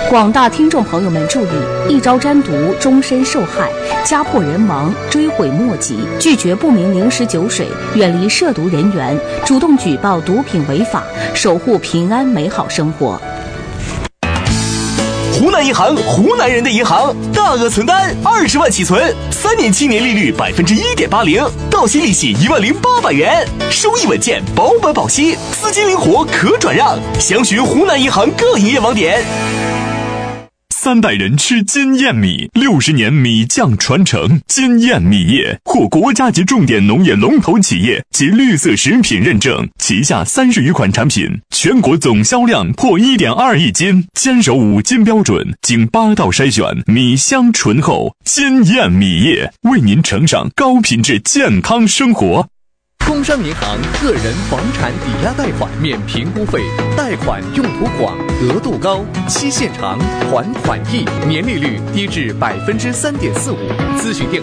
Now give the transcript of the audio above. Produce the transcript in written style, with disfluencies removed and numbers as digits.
广大听众朋友们注意，一朝沾毒，终身受害，家破人亡，追悔莫及。拒绝不明零食酒水，远离涉毒人员，主动举报毒品违法，守护平安美好生活。 湖南银行，湖南人的银行，大额存单20万起存，3年期年利率1.80%，到期利息10800元，收益稳健，保本保息，资金灵活可转让。详询湖南银行各营业网点。 3代人吃金燕米，60年米酱传承。金燕米业获国家级重点农业龙头企业及绿色食品认证，旗下30余款产品，全国总销量破1.2亿斤，坚守5金标准，经8道筛选，米香醇厚。金燕米业为您呈上高品质健康生活。 工商银行个人房产抵押贷款免评估费，贷款用途广，额度高，期限长，还款易，年利率低至3.45%。咨询电话